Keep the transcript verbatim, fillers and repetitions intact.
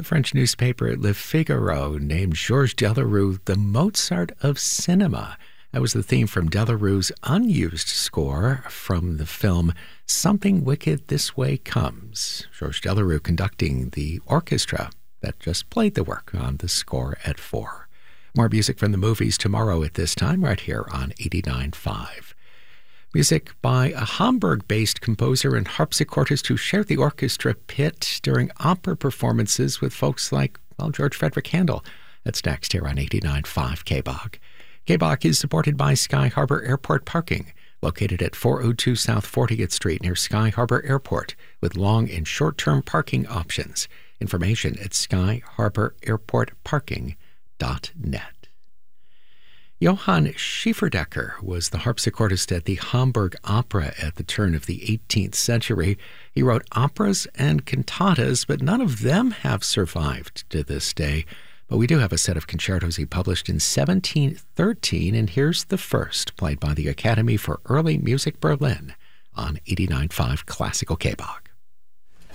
The French newspaper Le Figaro named Georges Delerue the Mozart of cinema. That was the theme from Delerue's unused score from the film Something Wicked This Way Comes. Georges Delerue conducting the orchestra that just played the work on the score at four. More music from the movies tomorrow at this time, right here on eighty-nine point five. Music by a Hamburg-based composer and harpsichordist who shared the orchestra pit during opera performances with folks like, well, George Frederick Handel. That's next here on eighty-nine point five K B O C. K B O C is supported by Sky Harbor Airport Parking, located at four oh two South fortieth Street near Sky Harbor Airport, with long and short-term parking options. Information at sky harbor airport parking dot net. Johann Schieferdecker was the harpsichordist at the Hamburg Opera at the turn of the eighteenth century. He wrote operas and cantatas, but none of them have survived to this day. But we do have a set of concertos he published in seventeen thirteen, and here's the first, played by the Academy for Early Music Berlin on eighty-nine point five Classical K B O C.